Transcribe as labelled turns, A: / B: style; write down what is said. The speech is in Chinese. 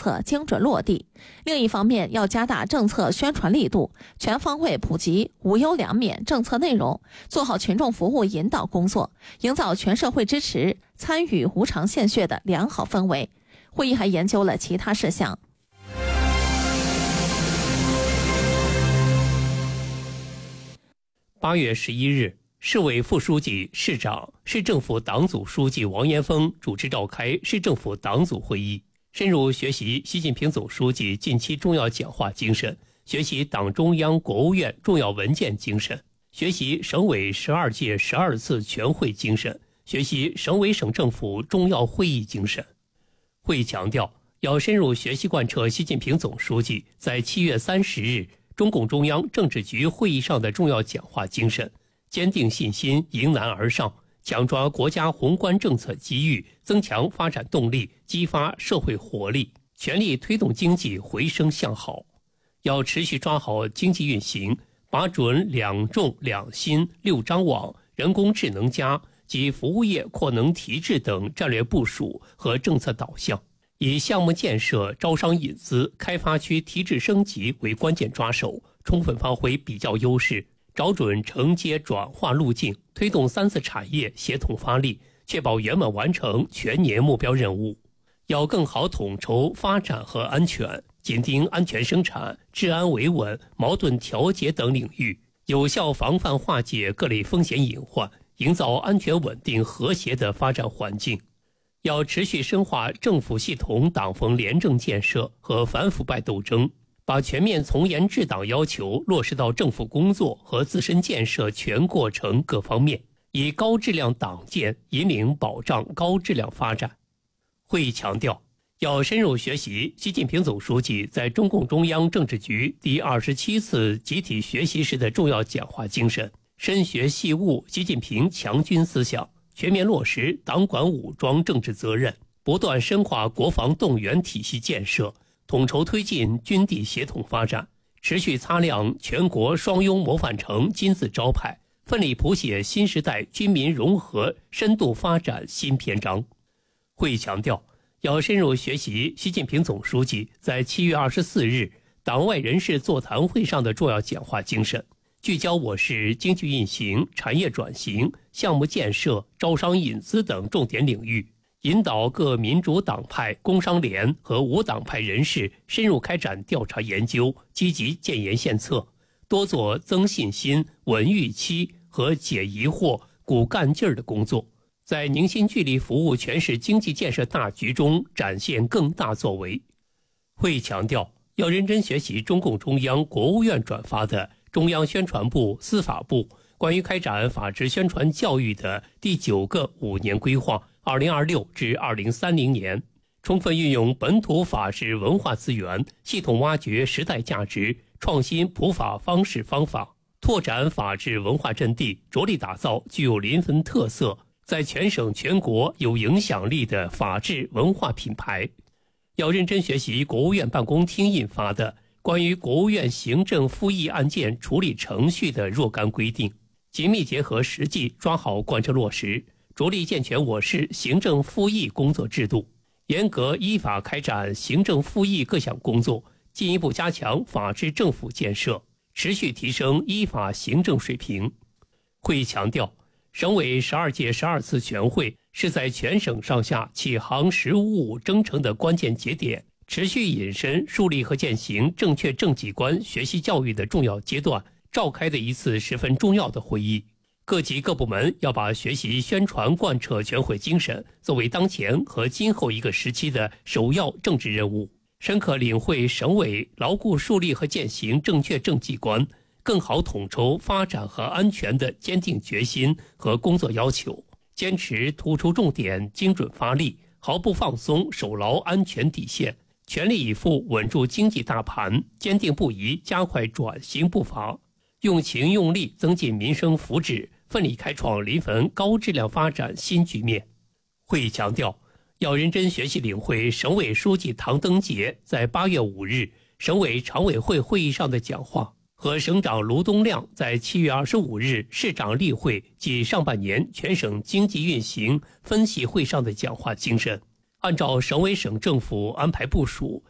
A: 策精准落地。另一方面，要加大政策宣传力度，全方位普及无忧两免政策内容，做好群众服务引导工作，营造全社会支持、参与无偿献血的良好氛围。会议还研究了其他事项。
B: 8月11日，市委副书记、市长、市政府党组书记王延峰主持召开市政府党组会议，深入学习习近平总书记近期重要讲话精神，学习党中央、国务院重要文件精神，学习省委12届12次全会精神，学习省委省政府重要会议精神。会议强调，要深入学习贯彻习近平总书记在7月30日中共中央政治局会议上的重要讲话精神，坚定信心，迎难而上，抢抓国家宏观政策机遇，增强发展动力，激发社会活力，全力推动经济回升向好。要持续抓好经济运行，把准2重2新6张网、人工智能+及服务业扩能提质等战略部署和政策导向，以项目建设、招商引资、开发区提质升级为关键抓手，充分发挥比较优势，找准承接转化路径，推动3次产业协同发力，确保圆满完成全年目标任务。要更好统筹发展和安全，紧盯安全生产、治安维稳、矛盾调节等领域，有效防范化解各类风险隐患，营造安全稳定和谐的发展环境。要持续深化政府系统党风廉政建设和反腐败斗争，把全面从严治党要求落实到政府工作和自身建设全过程各方面，以高质量党建引领保障高质量发展。会议强调，要深入学习习近平总书记在中共中央政治局第27次集体学习时的重要讲话精神，深学细悟习近平强军思想，全面落实党管武装政治责任，不断深化国防动员体系建设，统筹推进军地协同发展，持续擦亮全国双拥模范城金字招牌，奋力谱写新时代军民融合深度发展新篇章。会议强调，要深入学习习近平总书记在7月24日党外人士座谈会上的重要讲话精神，聚焦我市经济运行、产业转型、项目建设、招商引资等重点领域，引导各民主党派、工商联和无党派人士深入开展调查研究，积极建言献策，多做增信心、稳预期和解疑惑、鼓干劲儿的工作，在凝心聚力服务全市经济建设大局中展现更大作为。会议强调，要认真学习中共中央、国务院转发的中央宣传部、司法部关于开展法治宣传教育的第9个5年规划2026至2030年，充分运用本土法治文化资源，系统挖掘时代价值，创新普法方式方法，拓展法治文化阵地，着力打造具有临汾特色，在全省全国有影响力的法治文化品牌。要认真学习国务院办公厅印发的关于国务院行政复议案件处理程序的若干规定，紧密结合实际，抓好贯彻落实，着力健全我市行政复议工作制度，严格依法开展行政复议各项工作，进一步加强法治政府建设，持续提升依法行政水平。会议强调，省委12届12次全会是在全省上下起航实务征程的关键节点，持续引申树立和践行正确政绩观学习教育的重要阶段召开的一次十分重要的会议。各级各部门要把学习宣传贯彻全会精神作为当前和今后一个时期的首要政治任务，深刻领会省委牢固树立和践行正确政绩观，更好统筹发展和安全的坚定决心和工作要求，坚持突出重点、精准发力，毫不放松守牢安全底线，全力以赴稳住经济大盘，坚定不移加快转型步伐，用情用力增进民生福祉，奋力开创临汾高质量发展新局面。会议强调，要认真学习领会省委书记唐登杰在8月5日省委常委会会议上的讲话和省长卢东亮在7月25日市长例会及上半年全省经济运行分析会上的讲话精神，按照省委省政府安排部署，